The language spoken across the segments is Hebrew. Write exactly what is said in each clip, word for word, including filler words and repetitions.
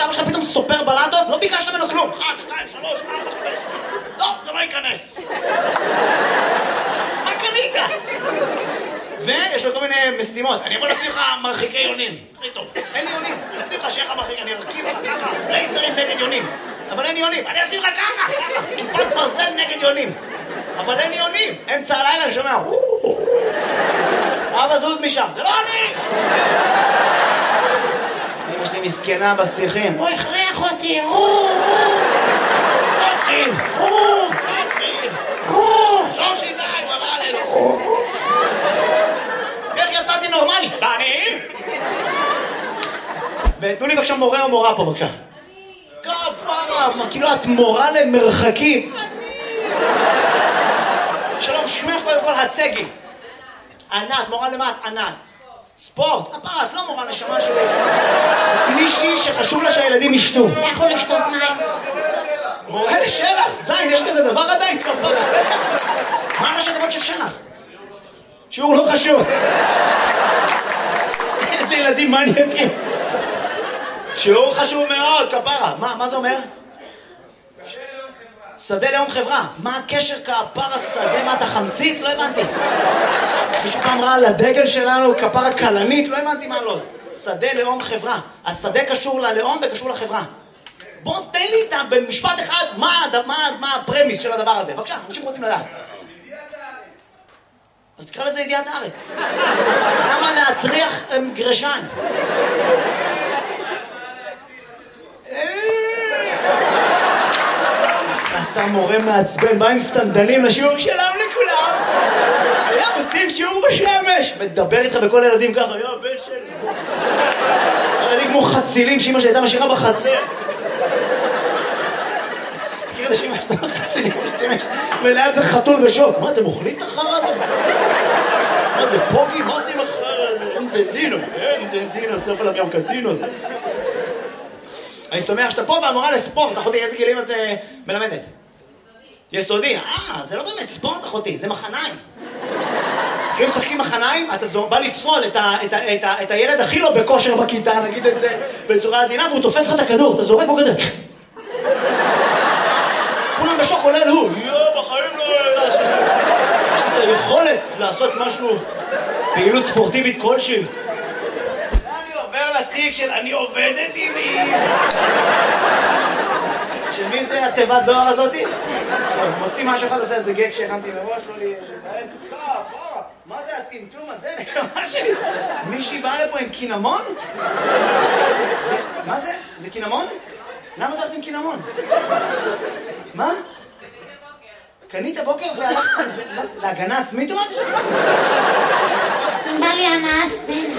שאבא שלך פתאום סופר בלטות, לא ביקשת ממנו כלום. אחת, שתיים, שלוש, ארבע, חמש. לא, זה לא ייכנס. מה קנית? ויש לו כל מיני משימות. אני יכול לשים לך מרחיקי יונים. הכי טוב. אין לי יונים. אני אשים לך שיהיה לך מרחיק, אני ארכיב לך ככה. לייזרים נגד יונים. אבל אין יונים. אני אשים לך ככה, ככה. כיפת ברזל נגד יונים. אבל אין יונים. אמצע הלילה אני שומע. אבא זוז משם. זה לא אני! אמא שלי מסכנה בשיחים. הוא הכריח אותי. רו, רו. רו. רו. שושי די, הוא אמר עלינו. איך יצאתי נורמלי? אני? ותנו לי בבקשה מורה או מורה פה בבקשה. כפרה, כאילו את מורה למרחקים. שלום, שמך קודם כל הצגי. ענת, מורה למה את? ענת. ספורט, כפרה, את לא מורה נשמה שלי. מישהי שחשוב לה שהילדים ישתו. יכול לשתות מים. מורה לשלח, זין, יש כזה דבר עדיין כפרה. מה ראשי תיבות של שלח? שיעור לא חשוב. איזה ילדים מניאקים. שיעור חשוב מאוד, כפרה. מה, מה זה אומר? שדה לאום חברה. מה הקשר כפרה שדה? מה אתה חמציץ? לא הבנתי. מישהו פעם ראה על הדגל שלנו כפרה קלנית? לא הבנתי מה לא. שדה לאום חברה. השדה קשור ללאום וקשור לחברה. בוא תן לי איתה במשפט אחד מה, מה, מה הפרמיס של הדבר הזה. בבקשה, אנשים רוצים לדעת. אז תקרא לזה ידיעת הארץ. למה להטריח גרשן? אתה מורה מעצבן, בא עם סנדלים לשיעור שלם לכולם. היה עושים שיעור בשמש. מדבר איתך בכל הילדים ככה, היה בן שלי. ילדים כמו חצילים שאמא שהייתה משאירה בחצר. מכיר את השמש, זה חצילים בשמש. וליד זה חתול בשוק. מה, אתם אוכלים את החרא הזה? מה זה פוגי? מה זה עם החרא הזה? אין דדינו, אין דדינו, סוף עליו גם קדינות. אני שמח שאתה פה והמורה לספורט. אחותי, איזה גילים את מלמדת? יסודי. אה, זה לא באמת ספורט, אחותי, זה מחניים. כשהם משחקים מחניים, אתה בא לפסול את הילד הכי לא בכושר בכיתה, נגיד את זה בצורה עדינה, והוא תופס לך את הכדור, אתה זורק בו כזה. כולם בשוק עולה לו, יואו, בחיים לא... יש לי את היכולת לעשות משהו, פעילות ספורטיבית כלשהי. אני עובר לתיק של אני עובדת עם מי. של מי זה התיבת דואר הזאתי? מוציא משהו אחד, עושה איזה גג שהכנתי מראש, לא לי... מה זה הטמטום הזה? נקמה שלי. מישהי באה לפה עם קינמון? מה זה? זה קינמון? למה אתה הולכת עם קינמון? מה? קנית בוקר והלכת עם זה? להגנה עצמית או משהו? בא לי הנאה סצנה.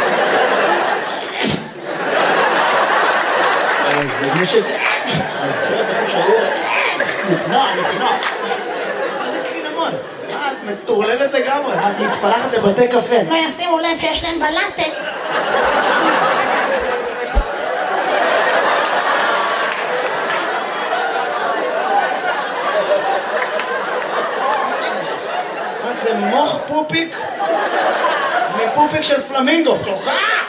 זה מי ש... נקנוע, נקנוע. מה זה קינמון? מה, את מטורללת לגמרי? את מתפלחת לבתי קפה. לא ישימו לב שיש להם בלטת. מה זה מוח פופיק? מפופיק של פלמינגו. תוכה!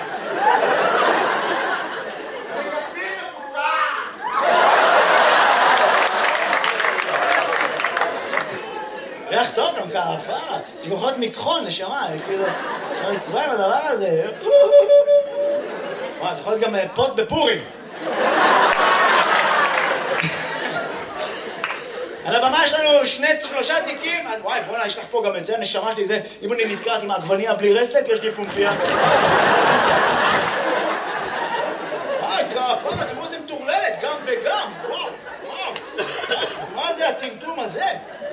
איך טוב גם ככה, זה גם יכול להיות מקחון, נשמה, כאילו, לא נצבע עם הדבר הזה. וואי, זה יכול להיות גם פוט בפורים. על הבמה יש לנו שני, שלושה תיקים, וואי, בוא'נה, יש לך פה גם את זה, הנשמה שלי, זה, אם אני נתקעת עם העגבניה בלי רסק, יש לי פומפיה. וואי, כפה, תראו זה מטורללת, גם וגם, וואו, וואו. מה זה הטמטום הזה?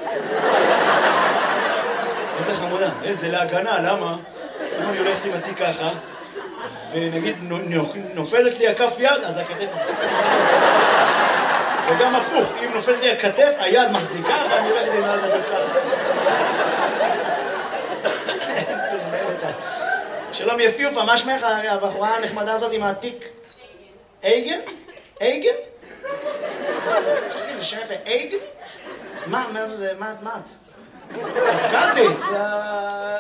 איזה חמודה, איזה להגנה, למה? אם אני הולכת עם התיק ככה, ונגיד נופלת לי הכף יד, אז הכתף... וגם הפוך, אם נופלת לי הכתף, היד מחזיקה, ואני הולכת עם היד הזה ככה. שלום יפיופה, מה שמך הבחורה הנחמדה הזאת עם התיק? אייגן? אייגן? זה שם יפה, אייגן? מה, מה זה, מה את? קפקזית?